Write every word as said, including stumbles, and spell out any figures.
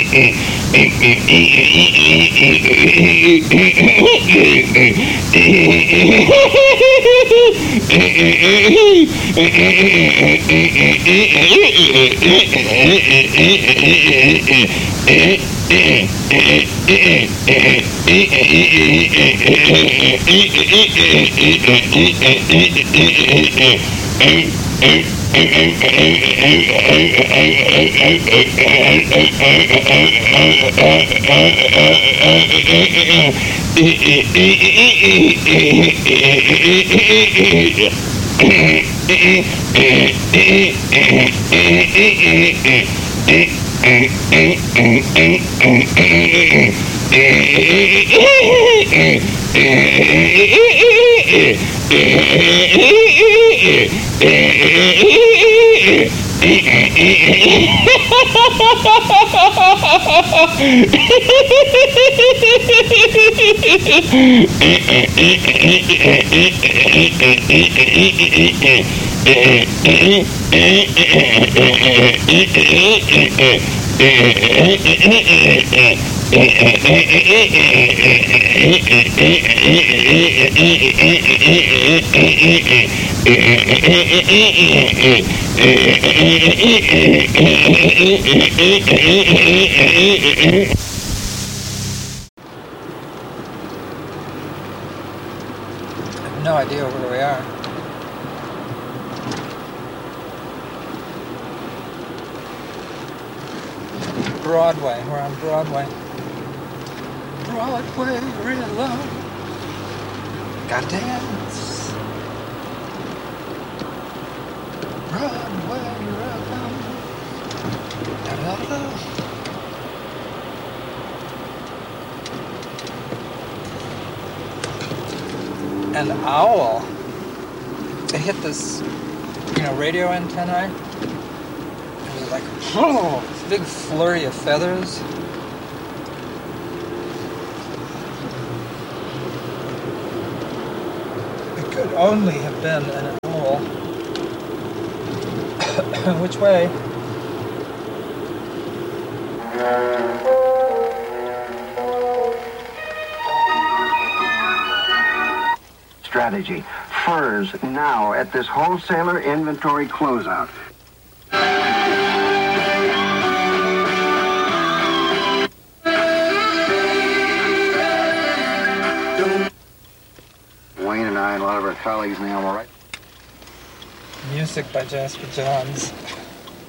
No idea where we are. Broadway. We're on Broadway. Broadway, real love. Gotta dance. Broadway, real love. Da da da. An owl. It hit this, you know, radio antennae. It was like, oh, this big flurry of feathers. It could only have been an owl. Which way? Strategy. Furs now at this wholesaler inventory closeout. Wayne and I and a lot of our colleagues now, all right? Music by Jasper Johns.